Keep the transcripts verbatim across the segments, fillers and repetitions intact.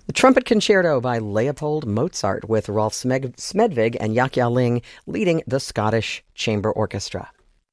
The Trumpet Concerto by Leopold Mozart with Rolf Smeg- Smedvig and Yahya Ling leading the Scottish Chamber Orchestra.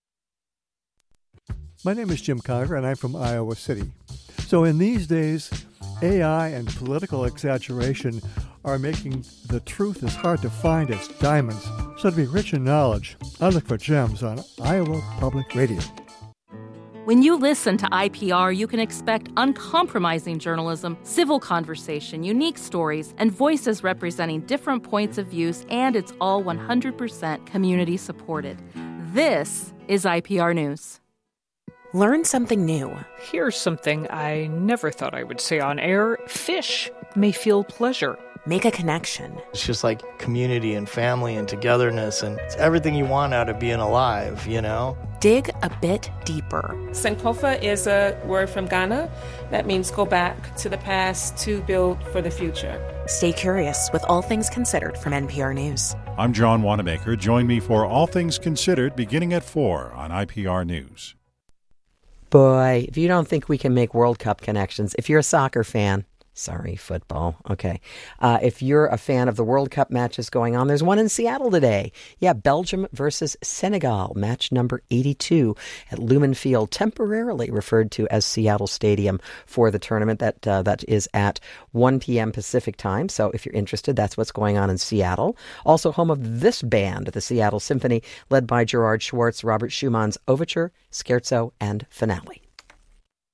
My name is Jim Conger, and I'm from Iowa City. So in these days, A I and political exaggeration are making the truth as hard to find as diamonds. So to be rich in knowledge, I look for gems on Iowa Public Radio. When you listen to I P R, you can expect uncompromising journalism, civil conversation, unique stories, and voices representing different points of views, and it's all one hundred percent community supported. This is I P R News. Learn something new. Here's something I never thought I would say on air. Fish may feel pleasure. Make a connection. It's just like community and family and togetherness, and it's everything you want out of being alive, you know? Dig a bit deeper. Sankofa is a word from Ghana that means go back to the past to build for the future. Stay curious with All Things Considered from N P R News. I'm John Wanamaker. Join me for All Things Considered beginning at four on I P R News. Boy, if you don't think we can make World Cup connections, if you're a soccer fan, sorry, football. Okay. Uh, if you're a fan of the World Cup matches going on, there's one in Seattle today. Yeah, Belgium versus Senegal, match number eighty-two at Lumen Field, temporarily referred to as Seattle Stadium for the tournament. That uh, that is at one p.m. Pacific time. So if you're interested, that's what's going on in Seattle. Also home of this band, the Seattle Symphony, led by Gerard Schwartz, Robert Schumann's Overture, Scherzo, and Finale.